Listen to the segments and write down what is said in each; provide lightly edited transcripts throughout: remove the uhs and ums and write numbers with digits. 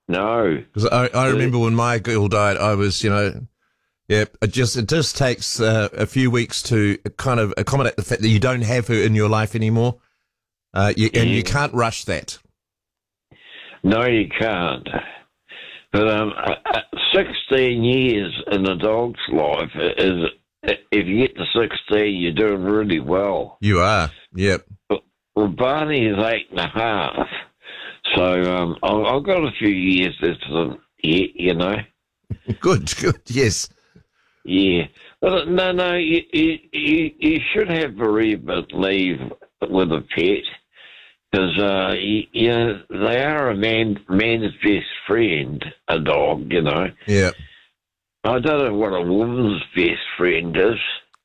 No. Because I remember when my girl died, I was, it just takes a few weeks to kind of accommodate the fact that you don't have her in your life anymore, and you can't rush that. No, you can't. But 16 years in a dog's life is, if you get to 16, you're doing really well. You are, yep. Well, Barney is 8.5, so I've got a few years left of them yet, you know. Good, yes. Yeah. But no, you should have bereavement leave with a pet, because they are a man's best friend, a dog, you know. Yeah. I don't know what a woman's best friend is.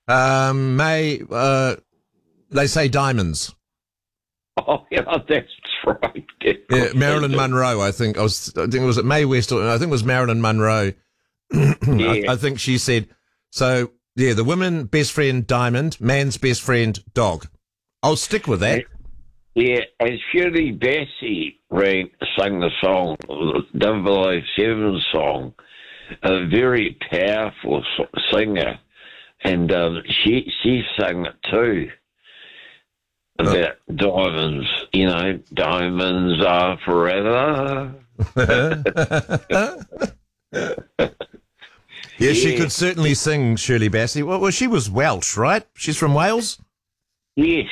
They say diamonds. Oh, yeah, that's right. Yeah, Marilyn Monroe, I think. I think it was at Mae West, or I think it was Marilyn Monroe. Yeah. I think she said, so, yeah, the woman best friend, diamond, man's best friend, dog. I'll stick with that. Yeah, and Shirley Bassey sang the song, the 007 song, a very powerful singer, and she sang it too, about diamonds, diamonds are forever. Yeah, she could certainly sing, Shirley Bassey. Well, she was Welsh, right? She's from Wales? Yes.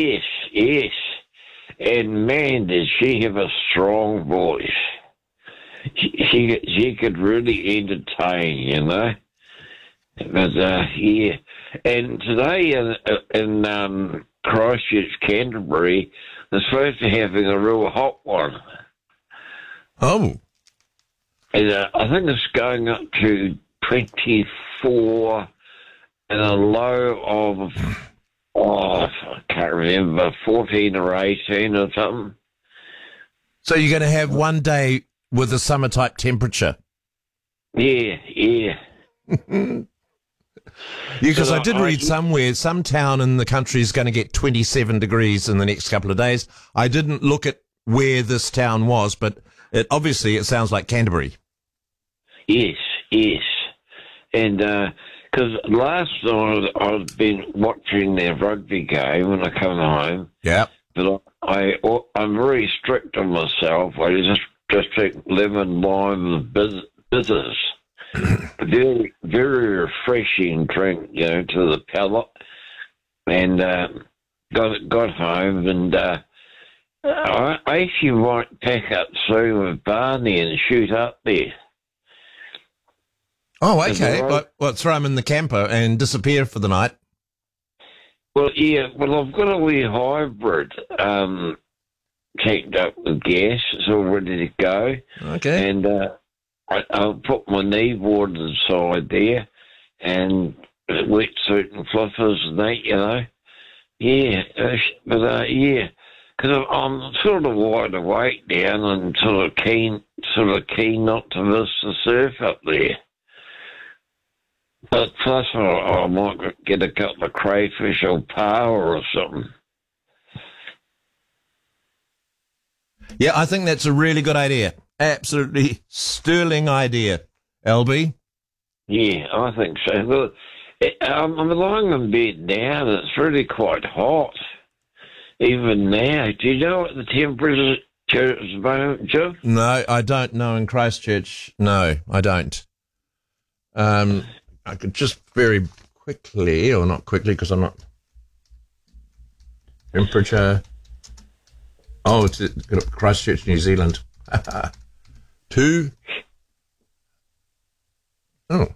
And man, did she have a strong voice. She could really entertain, you know. But, yeah. And today in Christchurch, Canterbury, they're supposed to be having a real hot one. Oh. And I think it's going up to 24 and a low of, I can't remember, 14 or 18 or something. So you're going to have one day with a summer-type temperature? Yeah. Because I did read somewhere, some town in the country is going to get 27 degrees in the next couple of days. I didn't look at where this town was, but it sounds like Canterbury. Yes. And because last night I'd been watching their rugby game when I come home. Yeah. But I'm very strict on myself. I just drink lemon, lime, and bitters. Very, very refreshing drink, to the palate. And got home, and I actually might pack up soon with Barney and shoot up there. Oh, okay. What, throw him in the camper and disappear for the night? Well, yeah. Well, I've got a wee hybrid tanked up with gas. It's all ready to go. Okay. And I'll put my kneeboard inside there and wetsuit and flippers and that, Yeah. Yeah. Because I'm sort of wide awake now and sort of keen not to miss the surf up there. But plus, I might get a couple of crayfish or power or something. Yeah, I think that's a really good idea. Absolutely sterling idea, LB. Yeah, I think so. Well, I'm lying in bed now, and it's really quite hot. Even now. Do you know what the temperature is at the moment, Joe? No, I don't know in Christchurch. No, I don't. I could just very quickly, or not quickly because I'm not. Temperature. Oh, it's Christchurch, New Zealand. 2. Oh.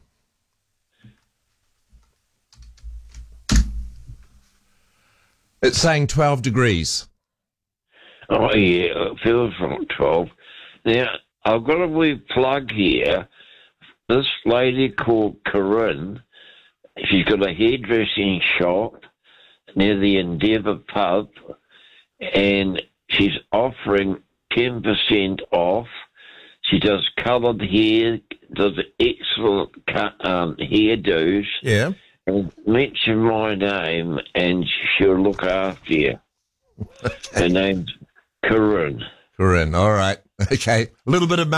It's saying 12 degrees. Oh, yeah, it feels like 12. Now, I've got a wee plug here. This lady called Corinne, she's got a hairdressing shop near the Endeavour pub, and she's offering 10% off. She does coloured hair, does excellent hairdos. Yeah. And mention my name, and she'll look after you. Her name's Corinne. Corinne, all right. Okay. A little bit of